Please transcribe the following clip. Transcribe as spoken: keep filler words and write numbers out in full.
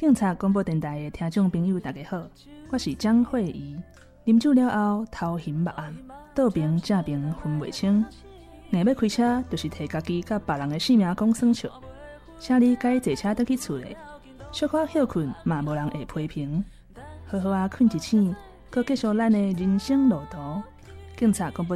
警察广播电台的听众朋友大家好，我是张慧仪。啉酒了后头晕目暗，倒边正边分袂清，硬要开车就是摕家己甲别人的性命讲算笑，请你该坐车倒去厝里，小可休困嘛无人会批评，好好啊困一醒，搁继续咱的人生路途。警察广播